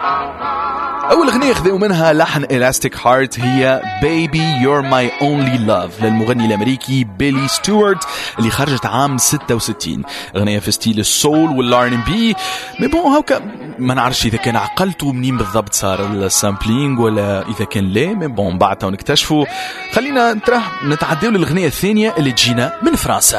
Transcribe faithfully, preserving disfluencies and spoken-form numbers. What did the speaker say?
أول أغنية خذوا منها لحن إلاستيك هارت هي Baby You're My Only Love للمغني الأمريكي بيلي ستيوارت اللي خرجت عام ستة وستين. أغنية في ستيل السول والار ان بي. مي بون هاكا ما نعرفش إذا كان عقلتوا منين بالضبط صار السامبلينج ولا إذا كان ليه. مي بون بعدها ونكتشفوا. خلينا نتعديو للأغنية الثانية اللي تجينا من فرنسا.